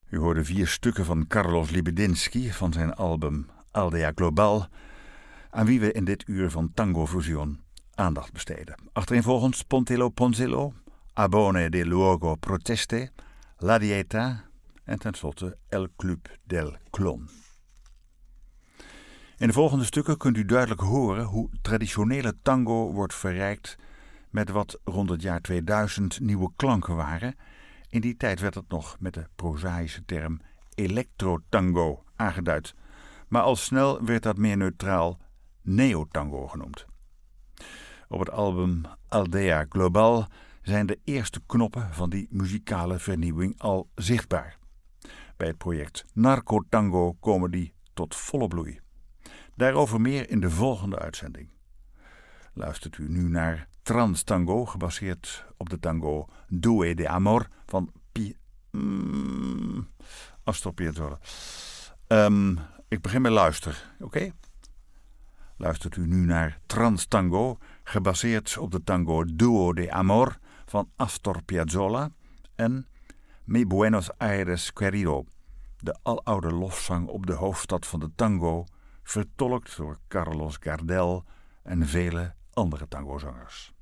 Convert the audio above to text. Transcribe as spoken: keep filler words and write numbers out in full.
U hoorde vier stukken van Carlos Libedinsky van zijn album Aldea Global, aan wie we in dit uur van Tango Fusion aandacht besteden. Achtereenvolgens Pontelo Ponzillo, Abone de Luogo Proteste, La Dieta en tenslotte El Club del Clon. In de volgende stukken kunt u duidelijk horen hoe traditionele tango wordt verrijkt met wat rond het jaar tweeduizend nieuwe klanken waren. In die tijd werd het nog met de prozaïsche term electro-tango aangeduid, maar al snel werd dat meer neutraal neotango genoemd. Op het album Aldea Global zijn de eerste knoppen van die muzikale vernieuwing al zichtbaar. Bij het project Narco Tango komen die tot volle bloei. Daarover meer in de volgende uitzending. Luistert u nu naar Trans Tango, gebaseerd op de tango Due de Amor van Pi... Mm, Astor Piazzolla. Um, ik begin met luisteren, oké? Okay? Luistert u nu naar Trans Tango, gebaseerd op de tango Duo de Amor van Astor Piazzolla en Mi Buenos Aires Querido, de aloude lofzang op de hoofdstad van de tango, vertolkt door Carlos Gardel en vele andere tangozangers.